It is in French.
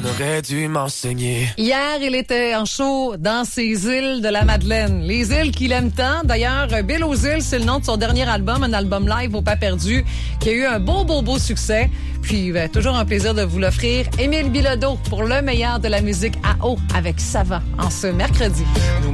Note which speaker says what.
Speaker 1: aurait dû m'enseigner.
Speaker 2: Hier, il était en show dans ces îles de la Madeleine. Les îles qu'il aime tant. D'ailleurs, Bill aux îles, c'est le nom de son dernier album, un album live au Pas perdu, qui a eu un beau succès. Puis, toujours un plaisir de vous l'offrir. Émile Bilodeau pour le meilleur de la musique à eau avec Savant en ce mercredi.